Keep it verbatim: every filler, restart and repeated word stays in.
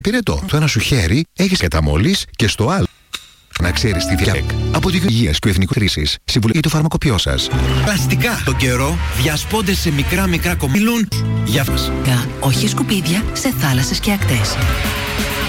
πυρετό. Το ένα σου χέρι έχεις καταμόλις και στο άλλο να ξέρεις τι διαλέγει. Από την Υγείας και ο Εθνικό Κρίσης, συμβουλή το φαρμακοποιό σας. Πλαστικά τον καιρό διασπώνται σε μικρά μικρά κομμάτια. Για μας. Όχι σκουπίδια σε θάλασσες και ακτές.